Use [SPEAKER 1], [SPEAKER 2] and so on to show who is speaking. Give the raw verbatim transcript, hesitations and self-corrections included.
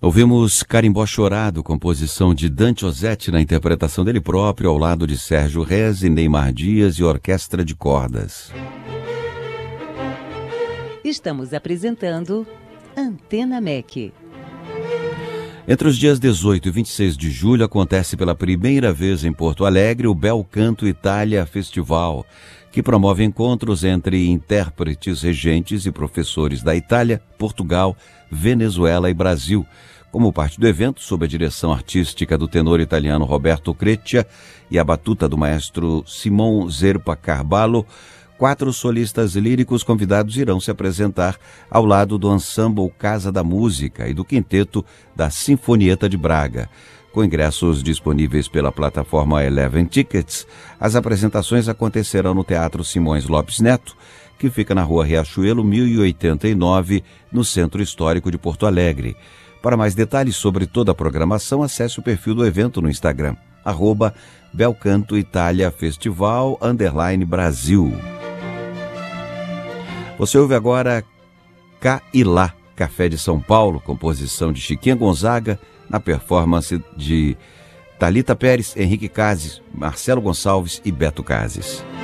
[SPEAKER 1] Ouvimos Carimbó Chorado, composição de Dante Ozzetti na interpretação dele próprio, ao lado de Sérgio Reze, Neymar Dias e orquestra de cordas.
[SPEAKER 2] Estamos apresentando Antena M E C.
[SPEAKER 1] Entre os dias dezoito e vinte e seis de julho acontece pela primeira vez em Porto Alegre o Bel Canto Itália Festival, que promove encontros entre intérpretes, regentes e professores da Itália, Portugal, Venezuela e Brasil. Como parte do evento, sob a direção artística do tenor italiano Roberto Creccia e a batuta do maestro Simon Zerpa Carballo, quatro solistas líricos convidados irão se apresentar ao lado do Ensemble Casa da Música e do quinteto da Sinfonietta de Braga. Com ingressos disponíveis pela plataforma Eleven Tickets, as apresentações acontecerão no Teatro Simões Lopes Neto, que fica na Rua Riachuelo mil e oitenta e nove, no Centro Histórico de Porto Alegre. Para mais detalhes sobre toda a programação, acesse o perfil do evento no Instagram, arroba Belcanto Itália Festival, underline Brasil. Você ouve agora Cá e Lá, Café de São Paulo, composição de Chiquinha Gonzaga, na performance de Thalita Pérez, Henrique Cases, Marcelo Gonçalves e Beto Cases.